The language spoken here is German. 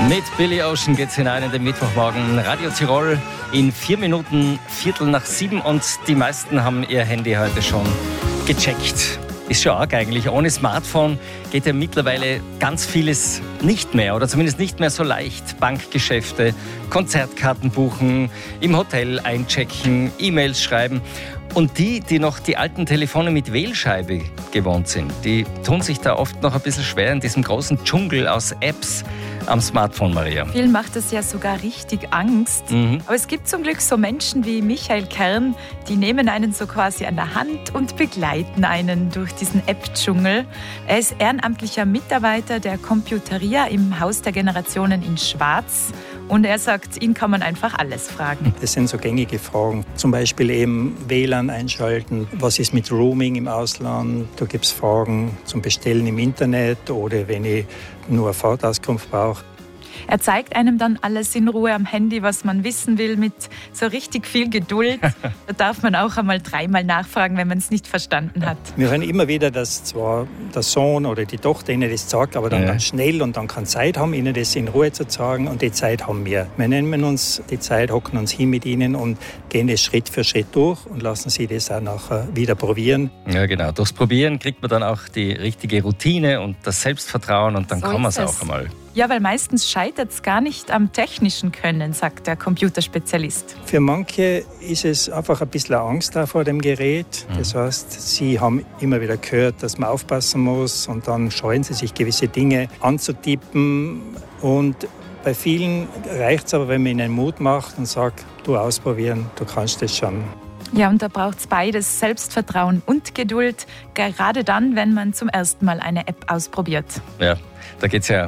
Mit Billy Ocean geht's hinein in den Mittwochmorgen. Radio Tirol in 4 Minuten, 6:15 und die meisten haben ihr Handy heute schon gecheckt. Ist schon arg eigentlich. Ohne Smartphone geht ja mittlerweile ganz vieles nicht mehr oder zumindest nicht mehr so leicht. Bankgeschäfte, Konzertkarten buchen, im Hotel einchecken, E-Mails schreiben. Und die noch die alten Telefone mit Wählscheibe gewohnt sind, die tun sich da oft noch ein bisschen schwer in diesem großen Dschungel aus Apps am Smartphone, Maria. Vielen macht das ja sogar richtig Angst. Aber es gibt zum Glück so Menschen wie Michael Kern, die nehmen einen so quasi an der Hand und begleiten einen durch diesen App-Dschungel. Er ist ehrenamtlicher Mitarbeiter der Computeria im Haus der Generationen in Schwarz. Und er sagt, ihn kann man einfach alles fragen. Das sind so gängige Fragen. Zum Beispiel eben WLAN einschalten. Was ist mit Roaming im Ausland? Da gibt es Fragen zum Bestellen im Internet oder wenn ich nur eine Fahrtauskunft brauche. Er zeigt einem dann alles in Ruhe am Handy, was man wissen will, mit so richtig viel Geduld. Da darf man auch einmal 3-mal nachfragen, wenn man es nicht verstanden hat. Wir hören immer wieder, dass zwar der Sohn oder die Tochter ihnen das sagt, aber dann ganz schnell und dann keine Zeit haben, ihnen das in Ruhe zu sagen. Und die Zeit haben wir. Wir nehmen uns die Zeit, hocken uns hin mit ihnen und gehen das Schritt für Schritt durch und lassen sie das auch nachher wieder probieren. Ja, genau. Durchs Probieren kriegt man dann auch die richtige Routine und das Selbstvertrauen und dann kann man es auch einmal. Ja, weil meistens scheitert es gar nicht am technischen Können, sagt der Computerspezialist. Für manche ist es einfach ein bisschen Angst da vor dem Gerät. Das heißt, sie haben immer wieder gehört, dass man aufpassen muss und dann scheuen sie sich, gewisse Dinge anzutippen. Und bei vielen reicht es aber, wenn man ihnen Mut macht und sagt, du ausprobieren, du kannst das schon. Ja, und da braucht es beides, Selbstvertrauen und Geduld, gerade dann, wenn man zum ersten Mal eine App ausprobiert. Ja, da geht es ja